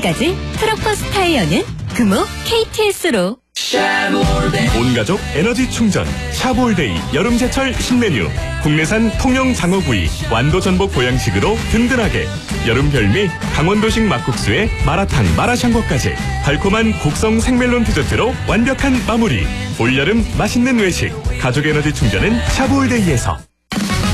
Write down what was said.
지금까지 트럭버스 타이어는 금호 KTS로. 온가족 에너지 충전 샤볼데이 여름제철 신메뉴. 국내산 통영 장어구이 완도 전복 보양식으로 든든하게. 여름 별미 강원도식 막국수에 마라탕 마라샹궈까지 달콤한 곡성 생멜론 디저트로 완벽한 마무리. 올여름 맛있는 외식 가족 에너지 충전은 샤볼데이에서.